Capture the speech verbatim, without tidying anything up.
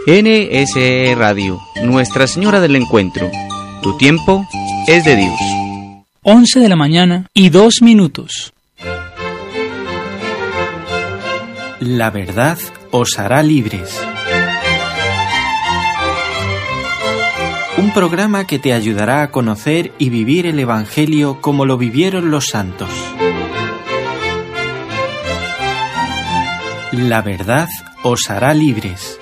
N S E Radio, Nuestra Señora del Encuentro. Tu tiempo es de Dios. once de la mañana y dos minutos. La verdad os hará libres. Un programa que te ayudará a conocer y vivir el Evangelio como lo vivieron los santos. La verdad os hará libres.